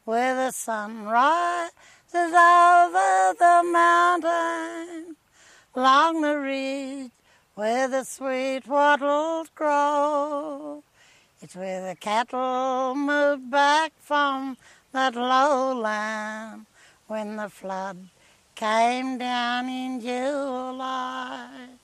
where the sun rises over the mountain, along the ridge where the sweet wattles grow. It's where the cattle moved back from that lowland when the flood came down in July.